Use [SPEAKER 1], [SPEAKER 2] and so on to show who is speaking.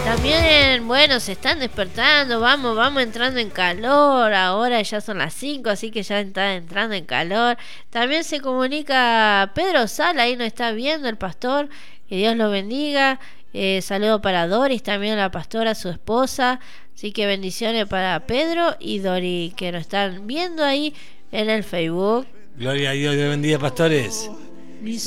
[SPEAKER 1] También, bueno, se están despertando, vamos entrando en calor, ahora ya son las 5, así que ya está entrando en calor. También se comunica Pedro Sala, ahí nos está viendo el pastor, que Dios lo bendiga. Saludo para Doris, también la pastora, su esposa. Así que bendiciones para Pedro y Dori, que nos están viendo ahí en el Facebook.
[SPEAKER 2] Gloria a Dios, Dios bendiga, pastores.